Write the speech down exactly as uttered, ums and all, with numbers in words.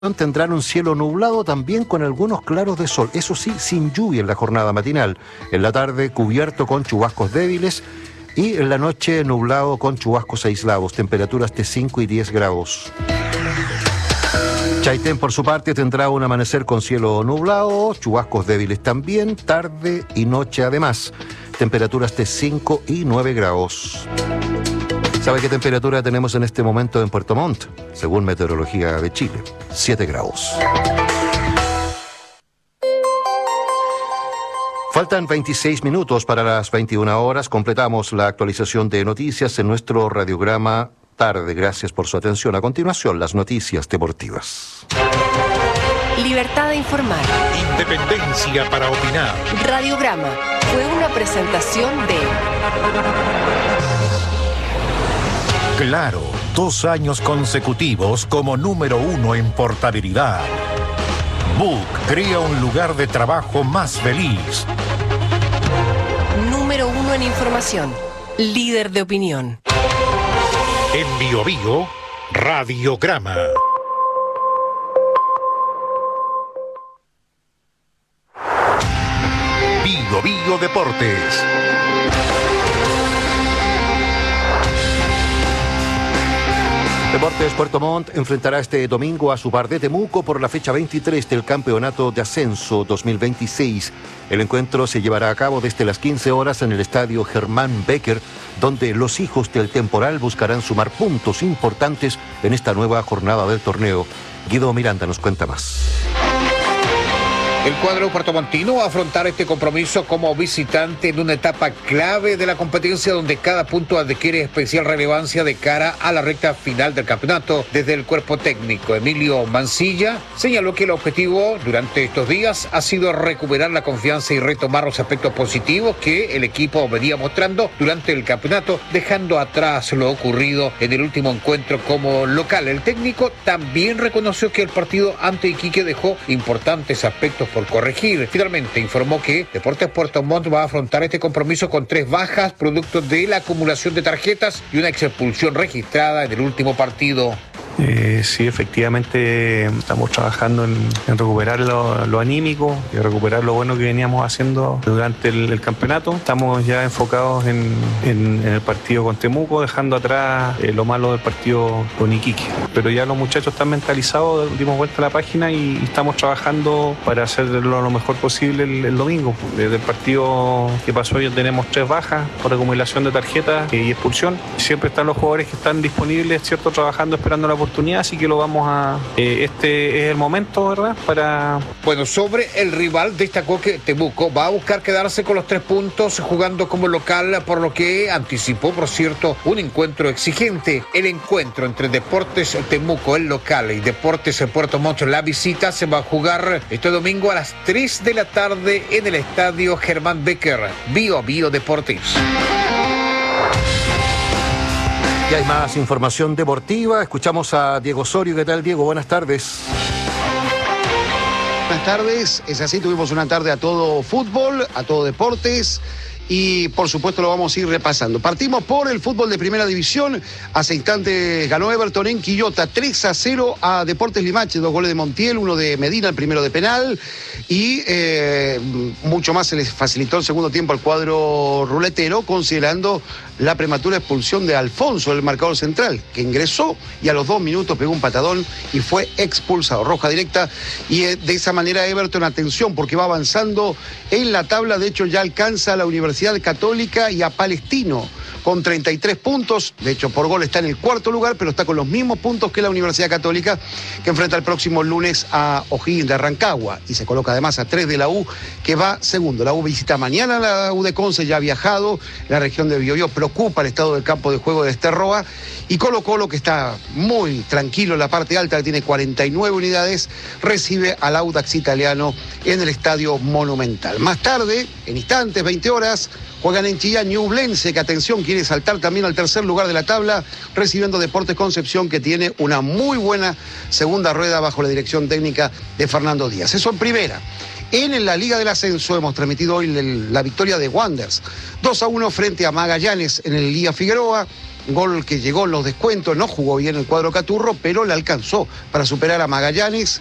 tendrán un cielo nublado también con algunos claros de sol, eso sí, sin lluvia en la jornada matinal. En la tarde cubierto con chubascos débiles y en la noche nublado con chubascos aislados, temperaturas de cinco y diez grados. Chaitén, por su parte, tendrá un amanecer con cielo nublado, chubascos débiles también, tarde y noche además, temperaturas de cinco y nueve grados. ¿Sabe qué temperatura tenemos en este momento en Puerto Montt? Según Meteorología de Chile, siete grados. Faltan veintiséis minutos para las veintiuna horas. Completamos la actualización de noticias en nuestro radiograma tarde. Gracias por su atención. A continuación, las noticias deportivas. Libertad de informar. Independencia para opinar. Radiograma fue una presentación de... Claro, dos años consecutivos como número uno en portabilidad. Book crea un lugar de trabajo más feliz. Número uno en información. Líder de opinión. En Bio Bio, Radiograma. Bio Bio Deportes. Deportes Puerto Montt enfrentará este domingo a su par de Temuco por la fecha veintitrés del Campeonato de Ascenso dos mil veintiséis. El encuentro se llevará a cabo desde las quince horas en el estadio Germán Becker, donde los hijos del temporal buscarán sumar puntos importantes en esta nueva jornada del torneo. Guido Miranda nos cuenta más. El cuadro puertomontino va a afrontar este compromiso como visitante en una etapa clave de la competencia donde cada punto adquiere especial relevancia de cara a la recta final del campeonato. Desde el cuerpo técnico, Emilio Mancilla señaló que el objetivo durante estos días ha sido recuperar la confianza y retomar los aspectos positivos que el equipo venía mostrando durante el campeonato, dejando atrás lo ocurrido en el último encuentro como local. El técnico también reconoció que el partido ante Iquique dejó importantes aspectos por corregir. Finalmente informó que Deportes Puerto Montt va a afrontar este compromiso con tres bajas, producto de la acumulación de tarjetas y una expulsión registrada en el último partido. Eh, sí, efectivamente estamos trabajando en, en recuperar lo, lo anímico y recuperar lo bueno que veníamos haciendo durante el, el campeonato. Estamos ya enfocados en, en, en el partido con Temuco, dejando atrás eh, lo malo del partido con Iquique. Pero ya los muchachos están mentalizados, dimos vuelta a la página y, y estamos trabajando para hacerlo lo mejor posible el, el domingo. Desde el partido que pasó hoy tenemos tres bajas por acumulación de tarjetas y expulsión. Siempre están los jugadores que están disponibles, ¿cierto?, trabajando, esperando la oportunidad, así que lo vamos a... Eh, este es el momento, ¿verdad?, para... Bueno, sobre el rival destacó que Temuco va a buscar quedarse con los tres puntos jugando como local, por lo que anticipó, por cierto, un encuentro exigente. El encuentro entre Deportes Temuco, el local, y Deportes Puerto Montt, la visita, se va a jugar este domingo a las tres de la tarde en el estadio Germán Becker. Bio Bio Deportes. Y hay más información deportiva. Escuchamos a Diego Osorio. ¿Qué tal, Diego? Buenas tardes. Buenas tardes. Es así, tuvimos una tarde a todo fútbol, a todo deportes. Y por supuesto lo vamos a ir repasando. Partimos por el fútbol de primera división. Hace instantes ganó Everton en Quillota tres a cero a Deportes Limache. Dos goles de Montiel, uno de Medina, el primero de penal. Y eh, mucho más se les facilitó el segundo tiempo al cuadro ruletero, considerando la prematura expulsión de Alfonso, el marcador central, que ingresó y a los dos minutos pegó un patadón y fue expulsado. Roja directa. Y eh, de esa manera Everton, atención, porque va avanzando en la tabla. De hecho, ya alcanza a la Universidad Católica y a Palestino con treinta y tres puntos. De hecho, por gol está en el cuarto lugar, pero está con los mismos puntos que la Universidad Católica, que enfrenta el próximo lunes a O'Higgins de Rancagua, y se coloca además a tres de la U, que va segundo. La U visita mañana la U de Conce, ya ha viajado. La región de Biobío preocupa el estado del campo de juego de Esterroa, y Colo Colo, que está muy tranquilo en la parte alta, que tiene cuarenta y nueve unidades, recibe al Audax Italiano en el Estadio Monumental. Más tarde, en instantes, veinte horas, juegan en Chillán Ñublense, que atención, quiere saltar también al tercer lugar de la tabla, recibiendo Deportes Concepción, que tiene una muy buena segunda rueda bajo la dirección técnica de Fernando Díaz. Eso en primera. En la Liga del Ascenso hemos transmitido hoy la victoria de Wanderers, dos a uno frente a Magallanes en el Liga Figueroa. gol que llegó en los descuentos, no jugó bien el cuadro caturro, pero le alcanzó para superar a Magallanes